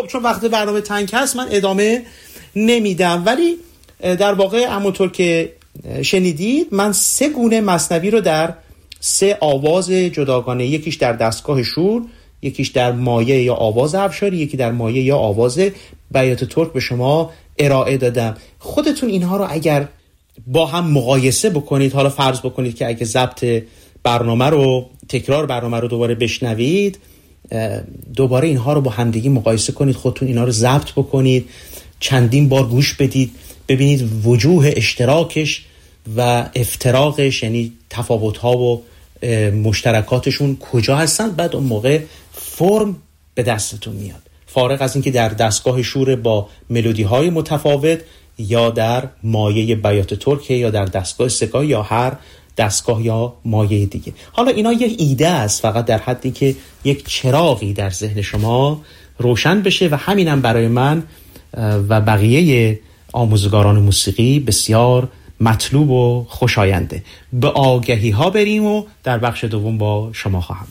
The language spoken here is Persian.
خب چون وقت برنامه تنگ هست من ادامه نمیدم، ولی در واقع همونطور که شنیدید من 3 گونه مثنوی رو در 3 آواز جداگانه، یکیش در دستگاه شور، یکیش در مایه یا آواز افشاری، یکی در مایه یا آواز بیات ترک به شما ارائه دادم. خودتون اینها رو اگر با هم مقایسه بکنید، حالا فرض بکنید که اگه ضبط برنامه رو، تکرار برنامه رو دوباره بشنوید، دوباره اینها رو با همدیگه مقایسه کنید، خودتون اینها رو ضبط بکنید، چندین بار گوش بدید، ببینید وجوه اشتراکش و افتراقش، یعنی تفاوت‌ها و مشترکاتشون کجا هستن. بعد اون موقع فرم به دستتون میاد، فارغ از اینکه در دستگاه شور با ملودی‌های متفاوت یا در مایه بیات ترک یا در دستگاه سکا یا هر دستگاه یا مایه دیگه. حالا اینا یه ایده است، فقط در حدی که یک چراغی در ذهن شما روشن بشه و همینم برای من و بقیه آموزگاران موسیقی بسیار مطلوب و خوشاینده. به آگهی ها بریم و در بخش دوم با شما خواهم